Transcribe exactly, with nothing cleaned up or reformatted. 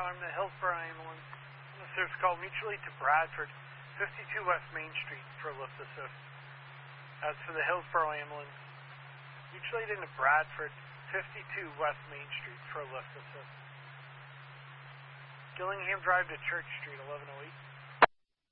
I'm the Hillsborough ambulance. The service call mutual aid to Bradford, fifty-two West Main Street for lift assist. As for the Hillsborough ambulance, mutual aid into Bradford, fifty-two West Main Street for lift assist. Gillingham Drive to Church Street, eleven oh eight.